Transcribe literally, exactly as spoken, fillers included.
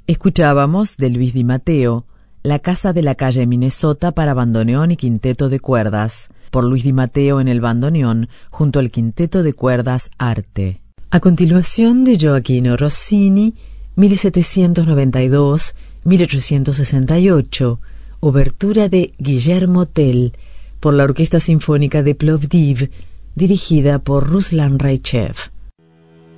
Escuchábamos de Luis Di Matteo, La casa de la calle Minnesota para bandoneón y quinteto de cuerdas, por Luis Di Matteo en el bandoneón, junto al quinteto de cuerdas Arte. A continuación, de Gioachino Rossini, mil setecientos noventa y dos a mil ochocientos sesenta y ocho, obertura de Guillermo Tell, por la Orquesta Sinfónica de Plovdiv, dirigida por Ruslan Raichev.